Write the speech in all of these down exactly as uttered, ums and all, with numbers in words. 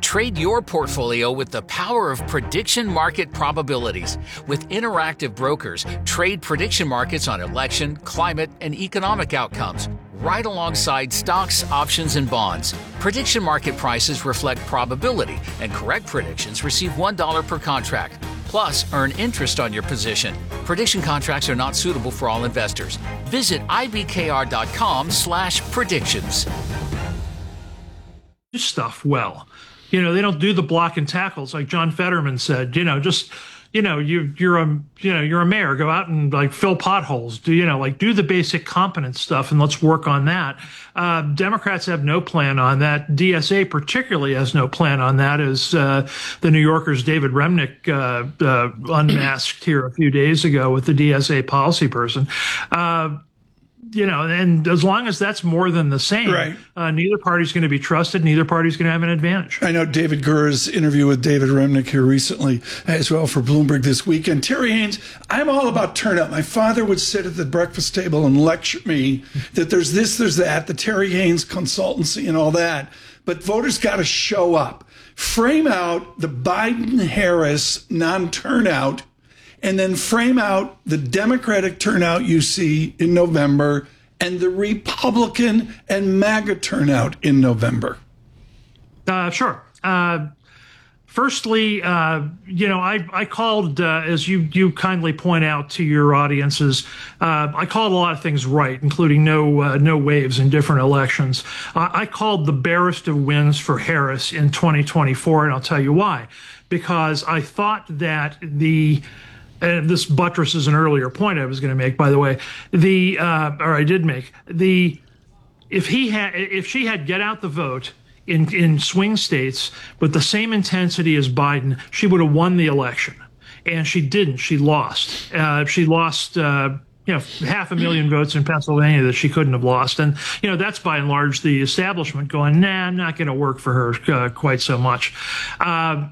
Trade your portfolio with the power of prediction market probabilities. With interactive brokers, trade prediction markets on election, climate, and economic outcomes, right alongside stocks, options, and bonds. Prediction market prices reflect probability, and correct predictions receive one dollar per contract. Plus, earn interest on your position. Prediction contracts are not suitable for all investors. Visit ibkr.com slash predictions. Stuff well. You know, they don't do the block and tackles like John Fetterman said. You know, just, you know, you you're a you know you're a mayor. Go out and like fill potholes. Do you know like do the basic competence stuff and let's work on that. Uh, Democrats have no plan on that. D S A particularly has no plan on that. As uh, the New Yorker's David Remnick uh, uh, unmasked here a few days ago with the D S A policy person. Uh, You know, and as long as that's more than the same, right. uh, neither party's going to be trusted. Neither party's going to have an advantage. I know David Gurr's interview with David Remnick here recently as well for Bloomberg this weekend. Terry Haynes, I'm all about turnout. My father would sit at the breakfast table and lecture me that there's this, there's that, the Terry Haynes consultancy and all that. But voters got to show up. Frame out the Biden-Harris non-turnout and then frame out the Democratic turnout you see in November and the Republican and MAGA turnout in November. Uh, sure. Uh, firstly, uh, you know, I, I called, uh, as you, you kindly point out to your audiences, uh, I called a lot of things right, including no uh, no waves in different elections. Uh, I called the barest of wins for Harris in twenty twenty-four, and I'll tell you why. Because I thought that the and this buttresses an earlier point I was going to make, by the way. The uh, or I did make the if he had if she had get out the vote in in swing states with the same intensity as Biden, she would have won the election, and she didn't. She lost. Uh, she lost. Uh, you know, half a million votes in Pennsylvania that she couldn't have lost, and you know that's by and large the establishment going, nah, not going to work for her uh, quite so much. Uh,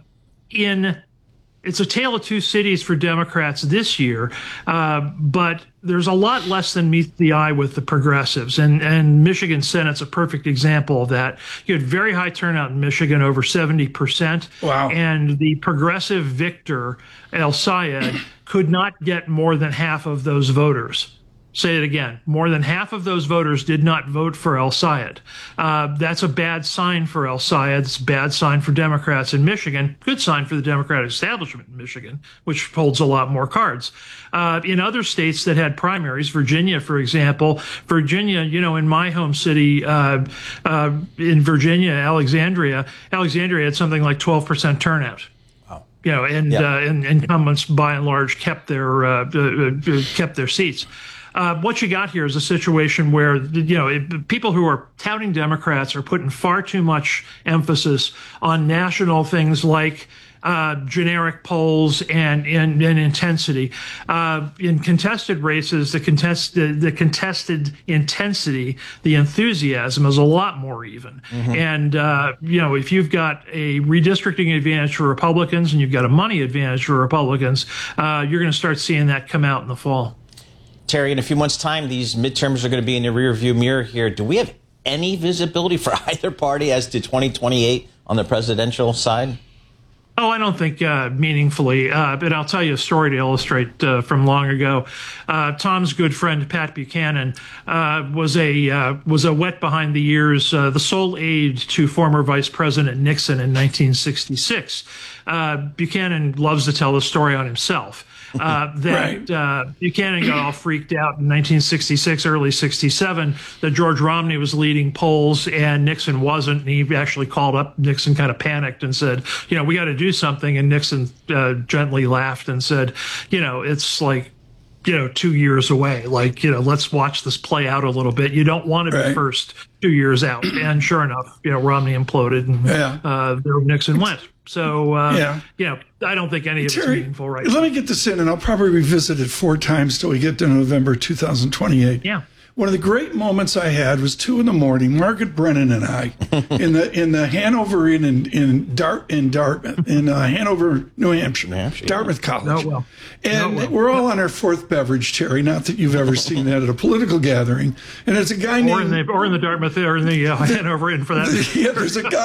in It's a tale of two cities for Democrats this year, uh, but there's a lot less than meets the eye with the progressives. And, and Michigan Senate's a perfect example of that. You had very high turnout in Michigan, over seventy percent. Wow. And the progressive victor, El Sayed, could not get more than half of those voters. Say it again. More than half of those voters did not vote for El Sayed. Uh, that's a bad sign for El Sayed. It's a bad sign for Democrats in Michigan. Good sign for the Democratic establishment in Michigan, which holds a lot more cards. Uh, in other states that had primaries, Virginia, for example, Virginia, you know, in my home city, uh, uh, in Virginia, Alexandria, Alexandria had something like twelve percent turnout. You know, and, yeah. uh, and incumbents by and large kept their uh, uh, kept their seats. Uh, what you got here is a situation where, you know, it, people who are touting Democrats are putting far too much emphasis on national things like uh, generic polls and, and, and intensity. Uh, in contested races, the, contest, the, the contested intensity, the enthusiasm is a lot more even. Mm-hmm. And, uh, you know, if you've got a redistricting advantage for Republicans and you've got a money advantage for Republicans, uh, you're going to start seeing that come out in the fall. Terry, in a few months' time, these midterms are going to be in the rearview mirror here. Do we have any visibility for either party as to twenty twenty-eight on the presidential side? Oh, I don't think uh, meaningfully, uh, but I'll tell you a story to illustrate uh, from long ago. Uh, Tom's good friend Pat Buchanan uh, was a uh, was a wet behind the ears, uh, the sole aide to former Vice President Nixon in nineteen sixty-six. Uh, Buchanan loves to tell the story on himself. Uh, that right. uh, Buchanan got all freaked out in nineteen sixty-six, early sixty-seven, that George Romney was leading polls and Nixon wasn't. And he actually called up Nixon, kind of panicked and said, you know, we got to do something. And Nixon uh, gently laughed and said, you know, it's like, you know, two years away. Like, you know, let's watch this play out a little bit. You don't want to be right. first two years out. And sure enough, you know, Romney imploded and yeah. uh, there Nixon went. So, uh, yeah. you know, I don't think any of Terry, it's meaningful right let now. me get this in, and I'll probably revisit it four times till we get to November two thousand twenty-eight. Yeah. One of the great moments I had was two in the morning. Margaret Brennan and I, in the in the Hanover Inn in in Dart in Dartmouth in uh, Hanover, New Hampshire, New Hampshire Dartmouth College. No, well. And no, well. we're all on our fourth beverage, Terry. Not that you've ever seen that at a political gathering. And it's a guy or named in the or in the Dartmouth or in the uh, Hanover Inn for that. Yeah, there's a guy.